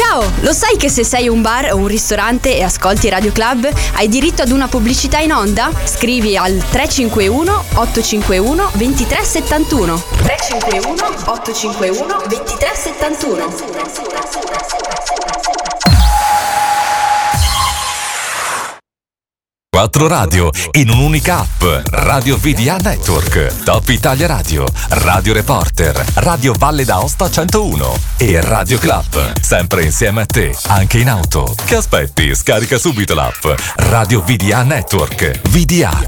Ciao, lo sai che se sei un bar o un ristorante e ascolti Radio Club hai diritto ad una pubblicità in onda? Scrivi al 351 851 2371. 351 851 2371. 4 radio in un'unica app. Radio VDA Network, Top Italia Radio, Radio Reporter, Radio Valle d'Aosta 101 e Radio Club. Sempre insieme a te, anche in auto. Che aspetti? Scarica subito l'app Radio VDA Network. VDA.